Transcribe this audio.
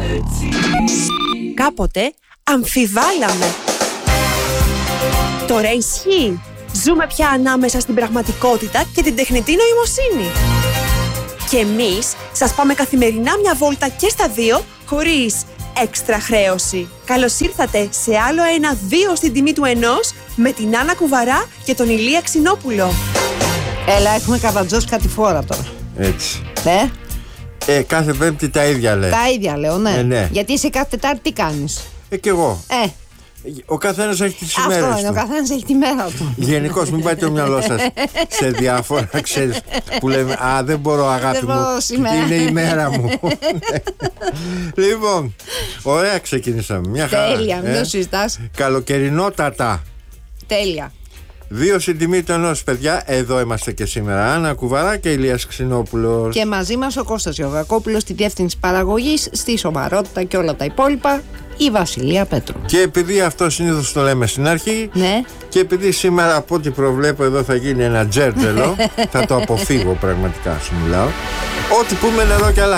Κάποτε αμφιβάλαμε. Τώρα ισχύει. Ζούμε πια ανάμεσα στην πραγματικότητα και την τεχνητή νοημοσύνη. Και εμείς σας πάμε καθημερινά μια βόλτα και στα δύο, χωρίς έξτρα χρέωση. Καλώς ήρθατε σε άλλο ένα 2 στην τιμή του 1 με την Άννα Κουβαρά και τον Ηλία Ξινόπουλο. Έλα, έχουμε καβατζώσει κάτι φορά τώρα. Έτσι. Κάθε Πέμπτη τα ίδια λέει. Τα ίδια λέω, ναι. Ναι. Γιατί εσύ κάθε Τετάρτη τι κάνεις? Κι εγώ. Ο καθένας έχει τις ημέρες του. Αυτό είναι, ο καθένας έχει τη μέρα του. Γενικώς μην πάει το μυαλό σας σε διάφορα, ξέρεις, που λέμε «Α, δεν μπορώ αγάπη μου, είναι η μέρα μου». Λοιπόν, ωραία ξεκινήσαμε. Μια χαρά. Τέλεια, μην το συζητάς. Καλοκαιρινότατα. Τέλεια. 2 στην τιμή του 1, παιδιά. Εδώ είμαστε και σήμερα. Άννα Κουβαρά και Ηλίας Ξινόπουλος. Και μαζί μας ο Κώστας Ιωγακόπουλος στη διεύθυνση παραγωγής, στη σοβαρότητα και όλα τα υπόλοιπα, η Βασιλεία Πέτρου. Και επειδή αυτό συνήθως το λέμε στην αρχή, ναι. Και επειδή σήμερα από ό,τι προβλέπω εδώ θα γίνει ένα τζέρτζελο, θα το αποφύγω πραγματικά, σου μιλάω. Ό,τι πούμε νερό κι αλάτι.